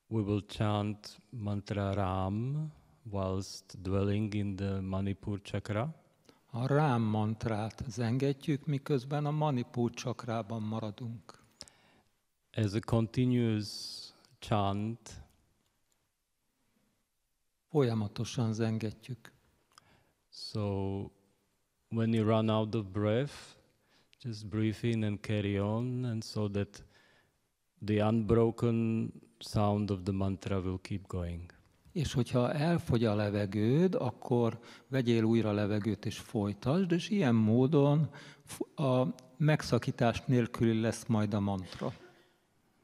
we will chant mantra Ram whilst dwelling in the Manipur chakra. A Rám mantrát zengetjük, miközben a Manipur csakrában maradunk. As a continuous chant, Folyamatosan zengetjük. so when you run out of breath, just breathe in and carry on, and so that the unbroken sound of the mantra will keep going. És hogyha elfogy a levegőd, akkor vegyél újra levegőt és folytasd, és ilyen módon a megszakítás nélküli lesz majd a mantra.